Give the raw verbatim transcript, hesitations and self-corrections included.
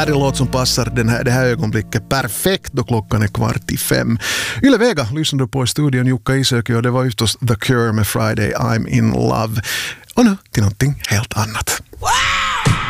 härlig låt som passar den här, det här ögonblicket perfekt då klockan är kvart i fem. Yle Vega lyssnade på i studion Jukka Isöki och det var förstås The Cure med Friday I'm in Love. Och nu till någonting helt annat.